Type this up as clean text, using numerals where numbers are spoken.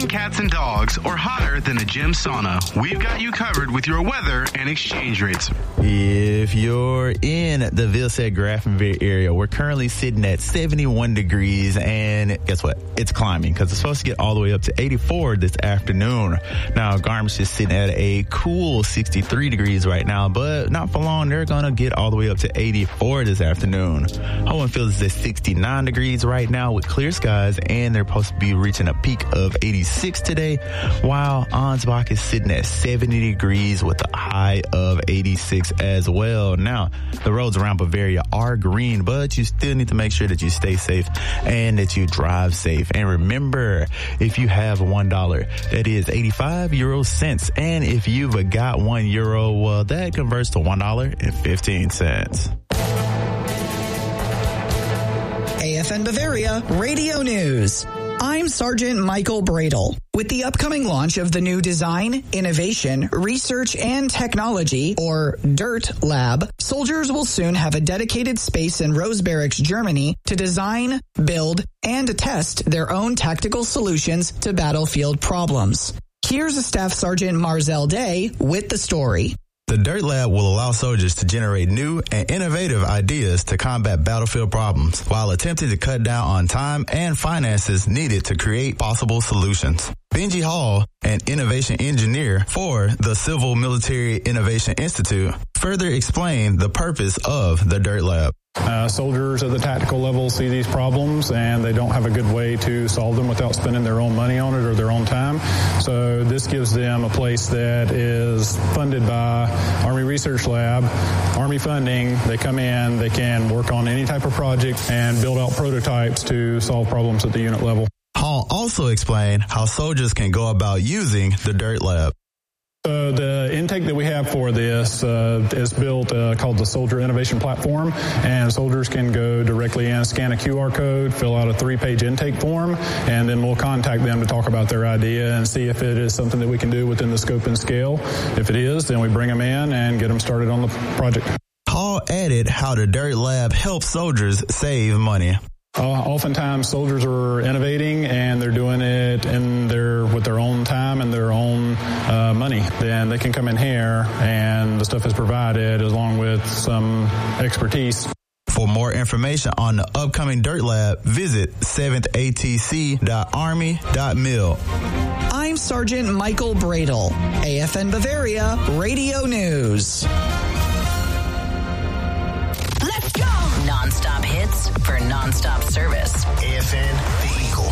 raining cats and dogs, or hotter than a gym sauna, we've got you covered with your weather and exchange rates. If you're in the Vilseck-Grafenberg area, we're currently sitting at 71 degrees, and guess what? It's climbing because it's supposed to get all the way up to 84 this afternoon. Now, Garmisch is sitting at a cool 63 degrees right now, but not for long. They're going to get all the way up to 84 this afternoon. Hohenfels is at 69 degrees right now with clear skies, and they're supposed to be reaching a peak of 86 today, while Ansbach is sitting at 70 degrees with a high of 86 as well. Now, the roads around Bavaria are green, but you still need to make sure that you stay safe and that you drive safe. And remember, if you have $1, that is 85 euro cents. And if you've got €1, well, that converts to $1.15. AFN Bavaria Radio News. I'm Sergeant Michael Bradle. With the upcoming launch of the new Design, Innovation, Research, and Technology, or DIRT Lab, soldiers will soon have a dedicated space in Rosebarrix, Germany, to design, build, and test their own tactical solutions to battlefield problems. Here's Staff Sergeant Marzel Day with the story. The DIRT Lab will allow soldiers to generate new and innovative ideas to combat battlefield problems while attempting to cut down on time and finances needed to create possible solutions. Benji Hall, an innovation engineer for the Civil Military Innovation Institute, further explained the purpose of the DIRT Lab. Soldiers at the tactical level see these problems and they don't have a good way to solve them without spending their own money on it or their own time. So this gives them a place that is funded by Army Research Lab, Army funding. They come in, they can work on any type of project and build out prototypes to solve problems at the unit level. Hall also explained how soldiers can go about using the DIRT Lab. So the intake that we have for this is built called the Soldier Innovation Platform, and soldiers can go directly in, scan a QR code, fill out a 3-page intake form, and then we'll contact them to talk about their idea and see if it is something that we can do within the scope and scale. If it is, then we bring them in and get them started on the project. Hall added how the DIRT Lab helps soldiers save money. Oftentimes soldiers are innovating and they're doing it with their own time and their own money. Then they can come in here and the stuff is provided along with some expertise. For more information on the upcoming DIRT Lab, visit 7thatc.army.mil. I'm Sergeant Michael Bradle, AFN Bavaria Radio News. Let's go! Non-stop hits for non-stop service. AFN